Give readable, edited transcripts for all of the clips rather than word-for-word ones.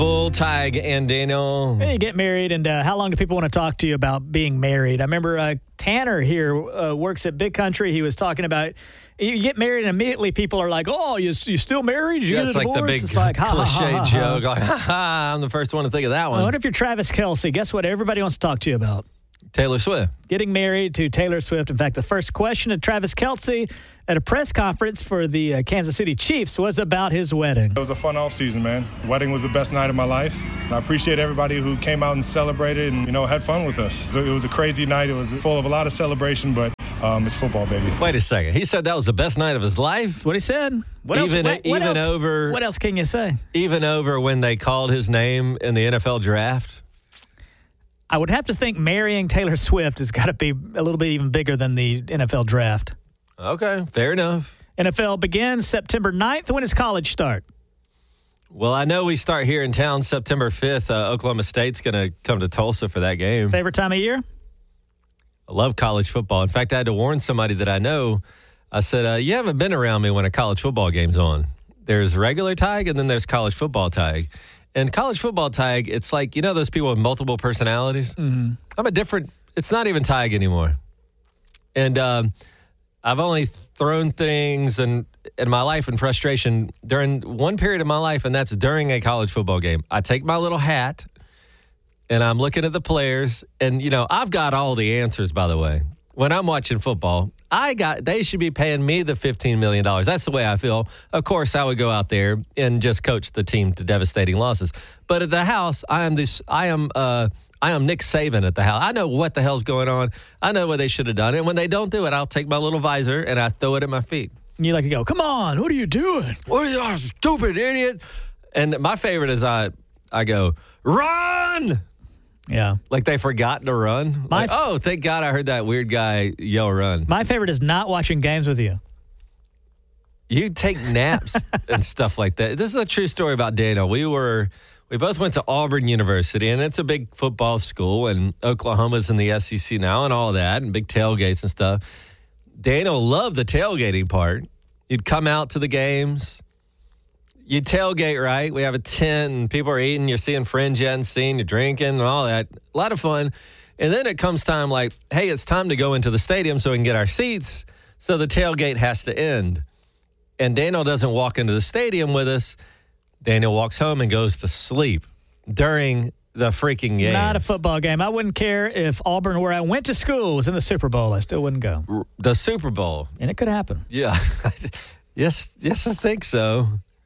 Bull, Tig, and Daniel. Hey, you get married, and how long do people want to talk to you about being married? I remember Tanner here works at Big Country. He was talking about you get married, and immediately people are like, "Oh, you still married? You get a divorce?" Like the big it's like, cliche joke. Like, I'm the first one to think of that one. I wonder if you're Travis Kelce. Guess what? Everybody wants to talk to you about Taylor Swift. Getting married to Taylor Swift. In fact, the first question to Travis Kelce at a press conference for the Kansas City Chiefs was about his wedding. It was a fun offseason, man. The wedding was the best night of my life. And I appreciate everybody who came out and celebrated and, had fun with us. So it was a crazy night. It was full of a lot of celebration, but it's football, baby. Wait a second. He said that was the best night of his life? That's what he said. What else can you say? Even over when they called his name in the NFL draft? I would have to think marrying Taylor Swift has got to be a little bit even bigger than the NFL draft. Okay, fair enough. NFL begins September 9th. When does college start? Well, I know we start here in town September 5th. Oklahoma State's going to come to Tulsa for that game. Favorite time of year? I love college football. In fact, I had to warn somebody that I know. I said, you haven't been around me when a college football game's on. There's regular tag, and then there's college football tag. And college football tag, it's like, those people with multiple personalities? Mm-hmm. It's not even tag anymore. And I've only thrown things in my life in frustration during one period of my life, and that's during a college football game. I take my little hat, and I'm looking at the players, and, I've got all the answers, by the way. When I'm watching football, they should be paying me the $15 million. That's the way I feel. Of course, I would go out there and just coach the team to devastating losses. But at the house, I am Nick Saban at the house. I know what the hell's going on. I know what they should have done. And when they don't do it, I'll take my little visor and I throw it at my feet. You like to go, come on, what are you doing? What are you, stupid idiot? And my favorite is I go, run! Yeah. Like they forgot to run. Thank God I heard that weird guy yell run. My favorite is not watching games with you. You take naps and stuff like that. This is a true story about Daniel. We both went to Auburn University, and it's a big football school, and Oklahoma's in the SEC now and all that, and big tailgates and stuff. Daniel loved the tailgating part. You'd come out to the games. You tailgate, right? We have a tent, and people are eating. You're seeing friends you hadn't seen. You're drinking and all that. A lot of fun. And then it comes time like, hey, it's time to go into the stadium so we can get our seats. So the tailgate has to end. And Daniel doesn't walk into the stadium with us. Daniel walks home and goes to sleep during the freaking game. Not a football game. I wouldn't care if Auburn, where I went to school, was in the Super Bowl. I still wouldn't go. The Super Bowl. And it could happen. Yeah. Yes, I think so.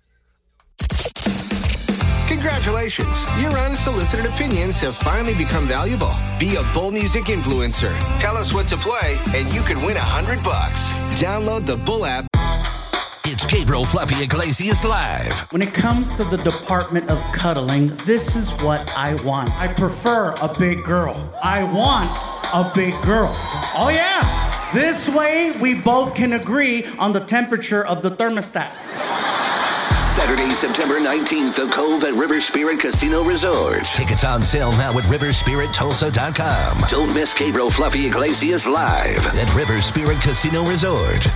Congratulations. Your unsolicited opinions have finally become valuable. Be a Bull Music influencer. Tell us what to play, and you could win $100. Download the Bull app. It's Gabriel Fluffy Iglesias Live. When it comes to the department of cuddling, this is what I want. I prefer a big girl. I want a big girl. Oh, yeah. This way, we both can agree on the temperature of the thermostat. Saturday, September 19th, The Cove at River Spirit Casino Resort. Tickets on sale now at riverspirittulsa.com. Don't miss Gabriel Fluffy Iglesias Live at River Spirit Casino Resort.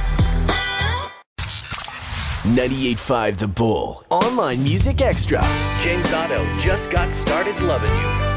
98.5 The Bull. Online Music Extra. James Otto just got started loving you.